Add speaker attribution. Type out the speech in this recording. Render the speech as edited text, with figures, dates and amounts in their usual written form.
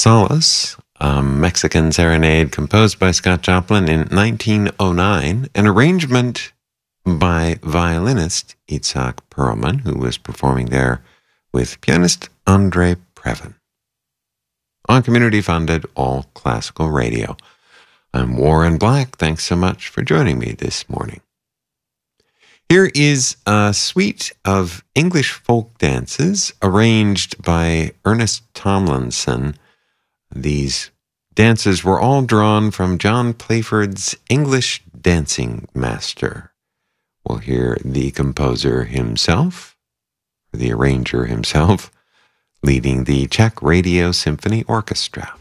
Speaker 1: Solace, a Mexican serenade composed by Scott Joplin in 1909, an arrangement by violinist Itzhak Perlman, who was performing there with pianist Andre Previn. On community-funded all classical radio. I'm Warren Black. Thanks so much for joining me this morning. Here is a suite of English folk dances arranged by Ernest Tomlinson. These dances were all drawn from John Playford's English Dancing Master. We'll hear the composer himself, the arranger himself, leading the Czech Radio Symphony Orchestra.